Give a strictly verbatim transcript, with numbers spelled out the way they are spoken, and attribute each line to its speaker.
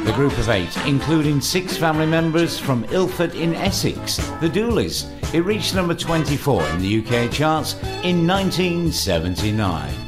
Speaker 1: The group of eight, including six family members from Ilford in Essex, the Dooleys. It reached number twenty-four in the U K charts in nineteen seventy-nine.